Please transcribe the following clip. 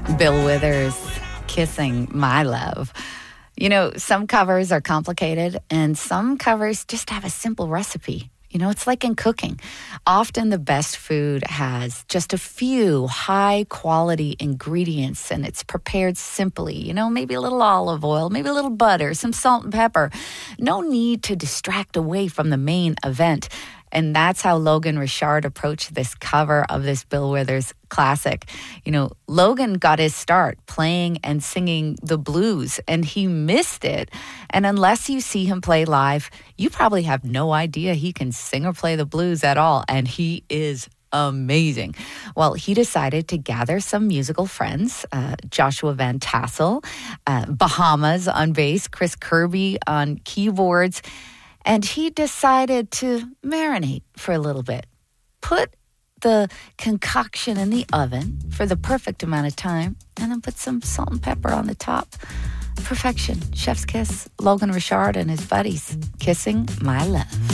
Bill Withers, Kissing My Love. You know, some covers are complicated and some covers just have a simple recipe. You know, it's like in cooking. Often the best food has just a few high quality ingredients and it's prepared simply. You know, maybe a little olive oil, maybe a little butter, some salt and pepper. No need to distract away from the main event. And that's how Logan Richard approached this cover of this Bill Withers classic. You know, Logan got his start playing and singing the blues, and he missed it. And unless you see him play live, you probably have no idea he can sing or play the blues at all. And he is amazing. Well, he decided to gather some musical friends, Joshua Van Tassel, Bahamas on bass, Chris Kirby on keyboards, and he decided to marinate for a little bit. Put the concoction in the oven for the perfect amount of time, and then put some salt and pepper on the top. Perfection. Chef's kiss. Logan Richard and his buddies. Kissing My Love.